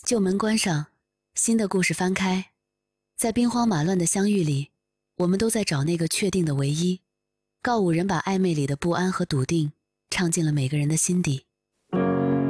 旧门关上，新的故事翻开，在兵荒马乱的相遇里，我们都在找那个确定的唯一。告五人把暧昧里的不安和笃定唱进了每个人的心底。